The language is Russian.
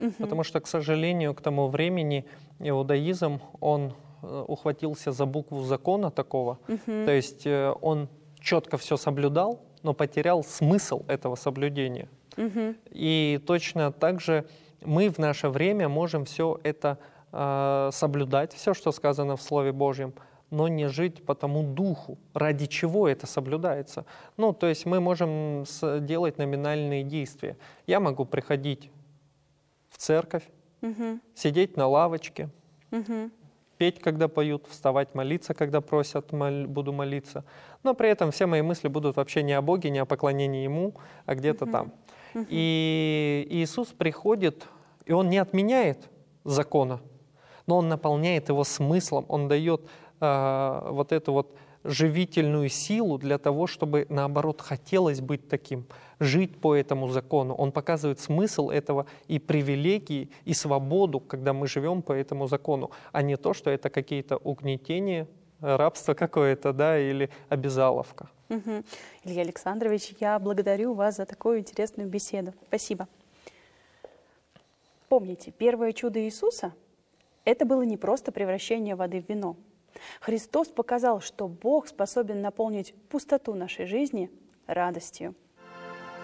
Потому что, к сожалению, к тому времени иудаизм, он ухватился за букву закона такого, то есть он четко все соблюдал, но потерял смысл этого соблюдения. И точно так же мы в наше время можем все это соблюдать, все, что сказано в Слове Божьем, но не жить по тому духу, ради чего это соблюдается. Ну, то есть мы можем делать номинальные действия. Я могу приходить в церковь, сидеть на лавочке, петь, когда поют, вставать, молиться, когда просят, буду молиться. Но при этом все мои мысли будут вообще не о Боге, не о поклонении Ему, а где-то там. И Иисус приходит, и Он не отменяет закона, но Он наполняет его смыслом, Он дает вот эту вот живительную силу для того, чтобы, наоборот, хотелось быть таким, жить по этому закону. Он показывает смысл этого и привилегии, и свободу, когда мы живем по этому закону, а не то, что это какие-то угнетения, рабство какое-то, да, или обязаловка. Илья Александрович, я благодарю вас за такую интересную беседу. Спасибо. Помните, первое чудо Иисуса – это было не просто превращение воды в вино. Христос показал, что Бог способен наполнить пустоту нашей жизни радостью.